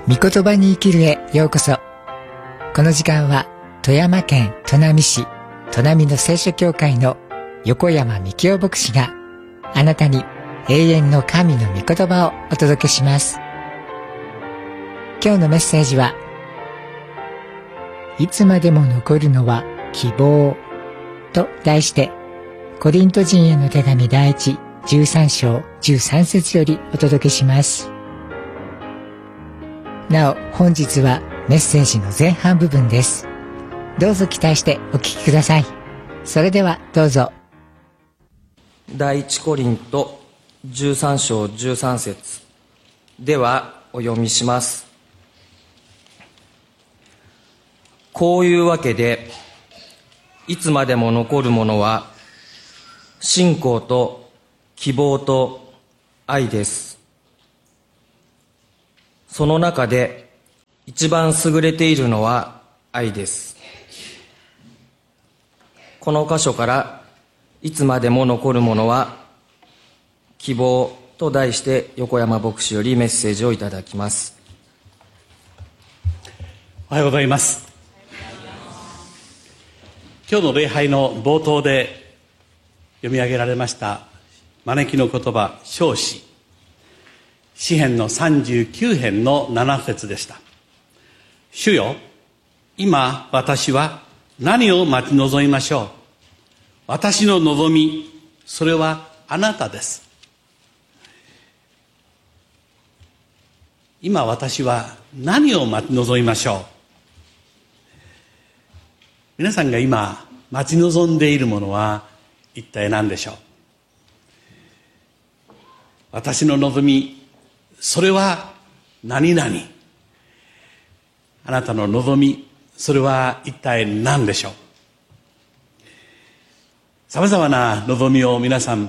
御言葉に生きるへようこそ。この時間は富山県砺波市砺波の聖書教会の横山幹夫牧師があなたに永遠の神の御言葉をお届けします。今日のメッセージは、いつまでも残るのは希望と題して、コリント人への手紙第1、13章13節よりお届けします。なお、本日はメッセージの前半部分です。どうぞ期待してお聞きください。それではどうぞ。 第一コリント13章13節ではお読みします。こういうわけで、いつまでも残るものは信仰と希望と愛です。その中で一番優れているのは愛です。この箇所からいつまでも残るものは希望と題して横山牧師よりメッセージをいただきます。 おはようございます。今日の礼拝の冒頭で読み上げられました招きの言葉、唱詞、詩編の39編の7節でした。主よ、今私は何を待ち望みましょう。私の望み、それはあなたです。今私は何を待ち望みましょう。皆さんが今待ち望んでいるものは一体何でしょう。私の望み、それは何々。あなたの望み、それは一体何でしょう。さまざまな望みを皆さん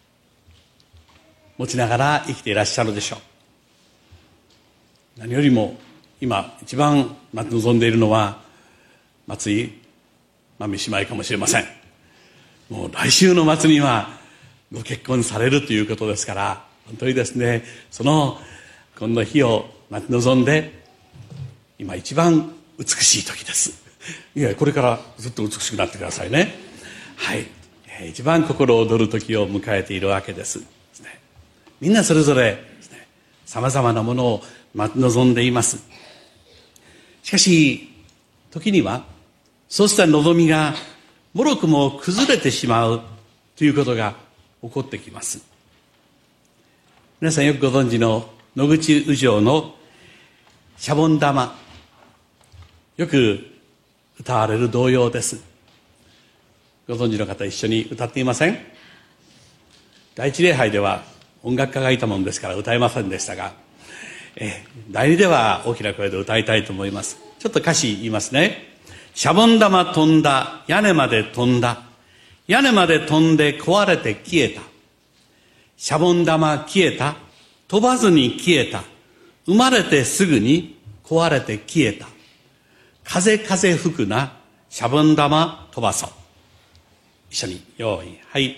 持ちながら生きていらっしゃるでしょう。何よりも今一番待ち望んでいるのは松井真美姉妹かもしれません。もう来週の末にはご結婚されるということですから、本当にですね、そのこの日を待ち望んで、今一番美しい時です。いや、これからずっと美しくなってくださいね。はい、一番心躍る時を迎えているわけです。みんなそれぞれさまざまなものを待ち望んでいます。しかし時にはそうした望みがもろくも崩れてしまうということが起こってきます。皆さんよくご存知の野口雨情のシャボン玉、よく歌われる童謡です。ご存知の方一緒に歌っていません？第一礼拝では音楽家がいたものですから歌えませんでしたが、第二では大きな声で歌いたいと思います。ちょっと歌詞言いますね。シャボン玉飛んだ、屋根まで飛んだ、屋根まで飛んで壊れて消えた。シャボン玉消えた、飛ばずに消えた。生まれてすぐに壊れて消えた。風吹くな、シャボン玉飛ばそう。一緒に、用意、はい。